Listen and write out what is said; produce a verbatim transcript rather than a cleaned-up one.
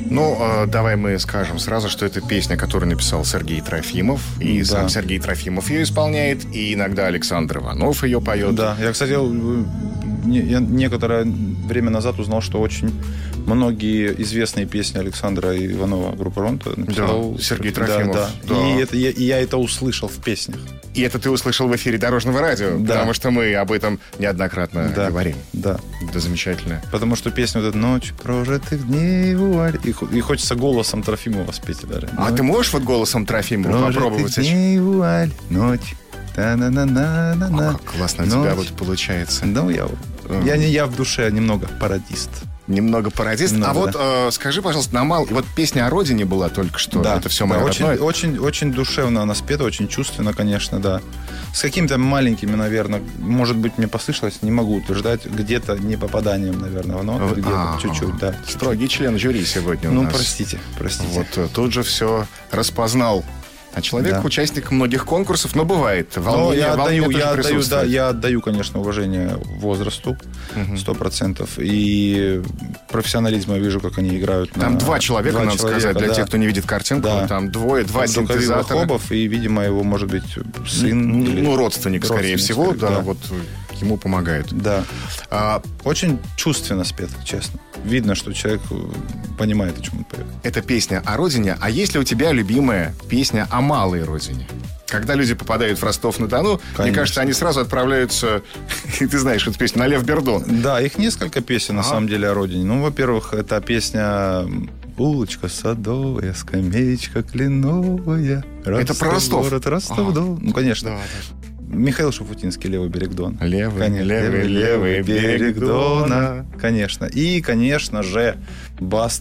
Ну, э, давай мы скажем сразу, что это песня, которую написал Сергей Трофимов. И да. сам Сергей Трофимов ее исполняет, и иногда Александр Иванов ее поет. Да, я, кстати, я некоторое время назад узнал, что очень многие известные песни Александра Иванова, группа «Ронта» написал да, Сергей Трофимов. Да, да. Да. И, это, я, и я это услышал в песнях. И это ты услышал в эфире Дорожного радио, да. потому что мы об этом неоднократно да. говорим. Да. Да, замечательно. Потому что песня вот эта «Ночь прожитых дней вуаль». И, и хочется голосом Трофимова спеть даже. А ты можешь вот голосом Трофимова попробовать? Дней вуаль, ночь. Та-на-на-на-на-на. О, как классно у тебя вот получается. Ну, я, я, не, я в душе немного пародист. Немного пародист. Немного, а вот да. э, скажи, пожалуйста, на мал... Вот песня о родине была только что. Да. Это все да, мое очень, родное. Очень, очень душевно она спета, очень чувственно, конечно, да. С какими-то маленькими, наверное, может быть, мне послышалось, не могу утверждать, где-то не попаданием, наверное, в ноты, где-то А-а-а. чуть-чуть, да. Строгий член жюри сегодня у ну, нас. Ну, простите, простите. Вот тут же все распознал. А человек да. участник многих конкурсов, но бывает. Волнение, я отдаю, я отдаю, да, я я отдаю, конечно, уважение возрасту сто процентов. И профессионализм я вижу, как они играют. Там на... два человека, два надо человека, сказать, для да. тех, кто не видит картинку. Да. Там двое, два там синтезатора. Хобов, и, видимо, его, может быть, сын. Ну, или... ну родственник, скорее всего, да, да, вот ему помогает. Да. А, очень чувственно спет, честно. Видно, что человек понимает, о чем он поет. Это песня о родине. А есть ли у тебя любимая песня о малой родине? Когда люди попадают в Ростов-на-Дону, конечно. Мне кажется, они сразу отправляются, и ты знаешь эту песню, на Лев Бердон. Да, их несколько песен, на а? самом деле, о родине. Ну, во-первых, это песня «Улочка садовая, скамеечка кленовая». Ростов, это про Ростов? Город Ростов-Дон. Ну, конечно. Да, да. Михаил Шафутинский «Левый берег Дона». Левый, конечно, левый, левый берег Дона. Конечно. И, конечно же, Баста.